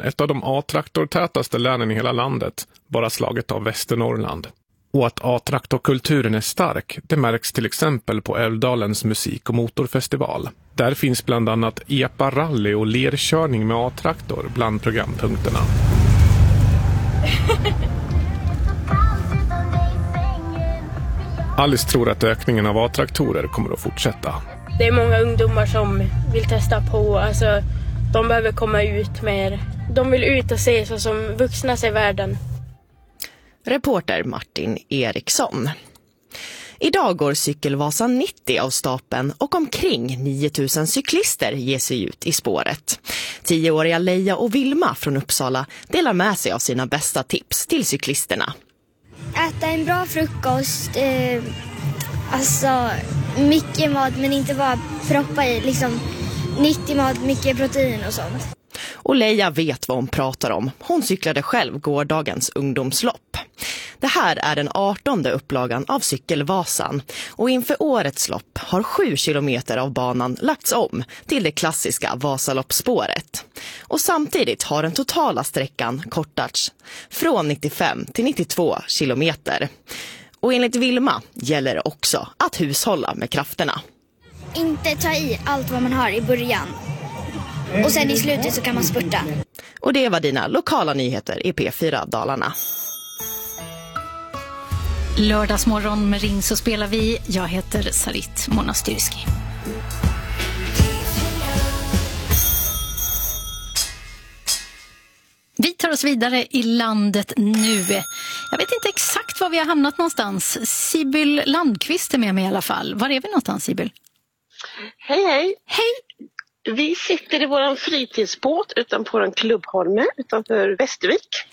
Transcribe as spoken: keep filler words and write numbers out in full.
ett av de A-traktortätaste länen i hela landet, bara slaget av Västernorrland. Och att A-traktorkulturen är stark, det märks till exempel på Älvdalens musik- och motorfestival. Där finns bland annat epa-rally och lerkörning med A-traktor bland programpunkterna. Alice tror att ökningen av A-traktorer kommer att fortsätta. Det är många ungdomar som vill testa på, alltså de behöver komma ut mer. De vill ut och se så som vuxna ser världen. Reporter Martin Eriksson. Idag går Cykelvasan nittio av stapeln och omkring nio tusen cyklister ger sig ut i spåret. Tioåriga Leia och Vilma från Uppsala delar med sig av sina bästa tips till cyklisterna. Äta en bra frukost, eh, alltså mycket mat men inte bara proppa i, liksom nyttig mat, mycket protein och sånt. Och Leia vet vad hon pratar om. Hon cyklade själv gårdagens ungdomslopp. Det här är den artonde upplagan av Cykelvasan och inför årets lopp har sju kilometer av banan lagts om till det klassiska Vasaloppsspåret. Och samtidigt har den totala sträckan kortats från nittiofem till nittiotvå kilometer. Och enligt Vilma gäller det också att hushålla med krafterna. Inte ta i allt vad man har i början. Och sen i slutet så kan man spurta. Och det var dina lokala nyheter i P fyra Dalarna. Lördagsmorgon med Ring så spelar vi. Jag heter Sarit Monastyrski. Vi tar oss vidare i landet nu. Jag vet inte exakt var vi har hamnat någonstans. Sibyl Landqvist är med mig i alla fall. Var är vi någonstans, Sibyl? Hej, hej. Hej. Vi sitter i våran fritidsbåt utanför en klubbholme utanför Västervik.